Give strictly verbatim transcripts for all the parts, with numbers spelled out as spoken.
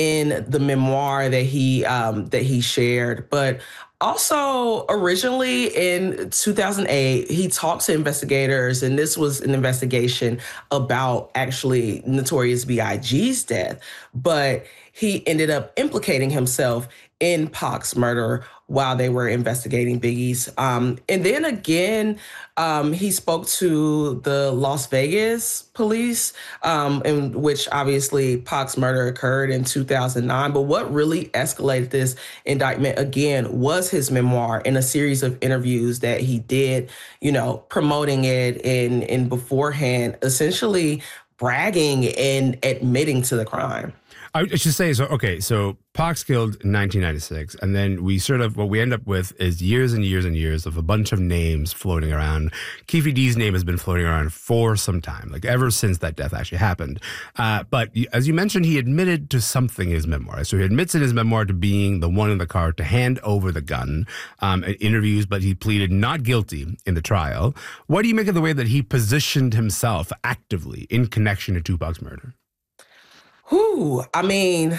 in the memoir that he um, that he shared. But also, originally in two thousand eight, he talked to investigators, and this was an investigation about actually Notorious B I G's death. But he ended up implicating himself in Pac's murder while they were investigating Biggie's. Um, and then again, um, he spoke to the Las Vegas police, um, in which obviously Pac's murder occurred in two thousand nine. But what really escalated this indictment again was his memoir and a series of interviews that he did, you know, promoting it and, and beforehand, essentially bragging and admitting to the crime. I should say, so, okay, so Pac's killed in nineteen ninety-six, and then we sort of, what we end up with is years and years and years of a bunch of names floating around. Keffe D's name has been floating around for some time, like ever since that death actually happened. Uh, but as you mentioned, he admitted to something in his memoir. So he admits in his memoir to being the one in the car to hand over the gun um, in interviews, but he pleaded not guilty in the trial. What do you make of the way that he positioned himself actively in connection to Tupac's murder? Whew, I mean,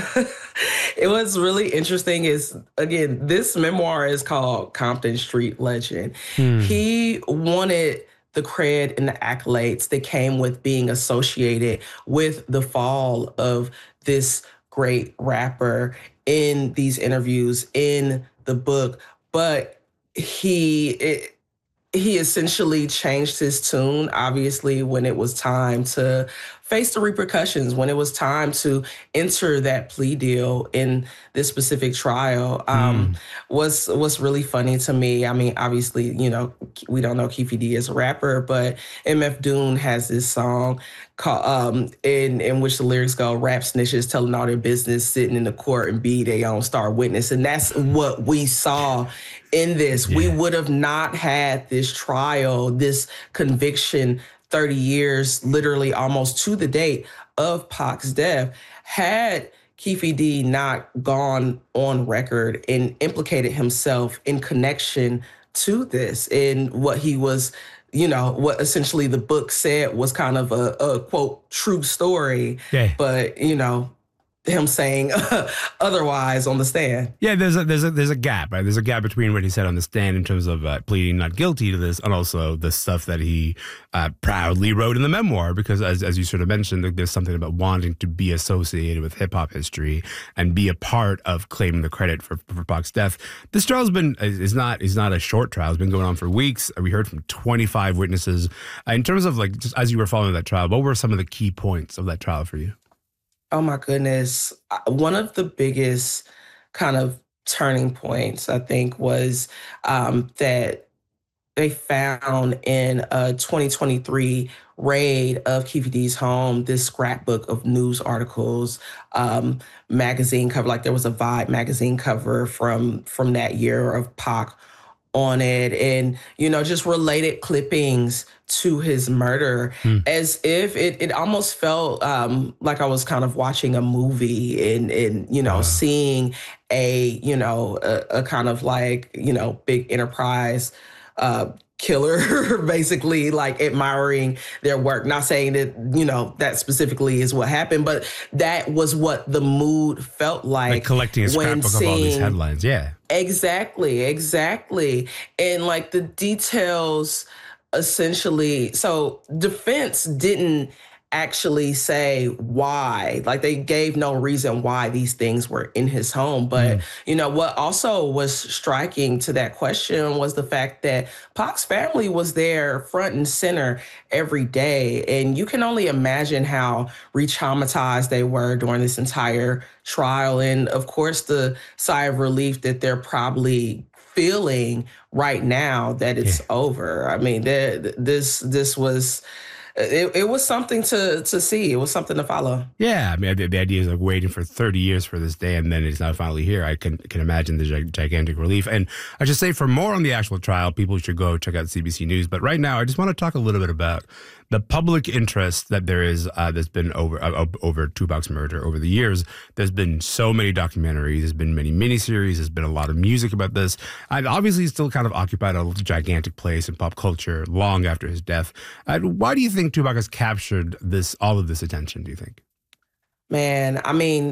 it was really interesting is, again, this memoir is called Compton Street Legend. Hmm. He wanted the cred and the accolades that came with being associated with the fall of this great rapper in these interviews, in the book. But he... It, He essentially changed his tune, obviously, when it was time to face the repercussions, when it was time to enter that plea deal in this specific trial. Um, mm. What's, what's really funny to me, I mean, obviously, you know, we don't know Keffe D as a rapper, but M F Doom has this song called, um, in, in which the lyrics go, rap snitches telling all their business, sitting in the court and be their own star witness. And that's what we saw in this. Yeah. We would have not had this trial, this conviction, thirty years, literally almost to the date of Pac's death, had Keffe D not gone on record and implicated himself in connection to this. And what he was, you know, what essentially the book said was kind of a, a quote, true story. Yeah. But, you know, him saying otherwise on the stand. Yeah, there's a there's a there's a gap, right? There's a gap between what he said on the stand in terms of uh, pleading not guilty to this, and also the stuff that he uh, proudly wrote in the memoir. Because as as you sort of mentioned, there's something about wanting to be associated with hip hop history and be a part of claiming the credit for for Pac's death. This trial's been is not is not a short trial. It's been going on for weeks. We heard from twenty-five witnesses. Uh, in terms of like just as you were following that trial, what were some of the key points of that trial for you? Oh my goodness. One of the biggest kind of turning points, I think, was um, that they found in a twenty twenty-three raid of Keffe D's home this scrapbook of news articles, um, magazine cover, like there was a Vibe magazine cover from, from that year of Pac on it, and, you know, just related clippings to his murder, hmm. as if it, it almost felt um, like I was kind of watching a movie and, and you know, wow. seeing a, you know, a, a kind of like, you know, big enterprise uh, killer, basically, like admiring their work. Not saying that, you know, that specifically is what happened, but that was what the mood felt like. Like collecting a scrapbook of all these headlines, yeah. Exactly, exactly. And like the details essentially, so defense didn't actually say why, like they gave no reason why these things were in his home. But, mm. you know, what also was striking to that question was the fact that Pac's family was there front and center every day. And you can only imagine how re-traumatized they were during this entire trial. And of course, the sigh of relief that they're probably feeling right now that it's yeah. over. I mean, this, this was, It, it was something to to see. It was something to follow. Yeah, I mean, the, the idea is like waiting for thirty years for this day, and then it's not finally here. I can can imagine the gi- gigantic relief. And I should say, for more on the actual trial, people should go check out C B C News. But right now, I just want to talk a little bit about the public interest that there is uh, that's been over uh, over Tupac's murder over the years. There's been so many documentaries. There's been many miniseries. There's been a lot of music about this. And obviously, still kind of occupied a gigantic place in pop culture long after his death. Uh, why do you think Tupac has captured this all of this attention, do you think? Man, I mean,